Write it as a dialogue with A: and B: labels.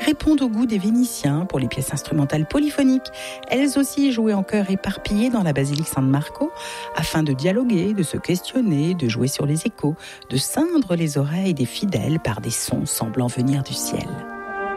A: répondent au goût des Vénitiens pour les pièces instrumentales polyphoniques. Elles aussi jouaient en chœur éparpillé dans la basilique San Marco afin de dialoguer, de se questionner, de jouer sur les échos, de ceindre les oreilles des fidèles par des sons semblant venir du ciel.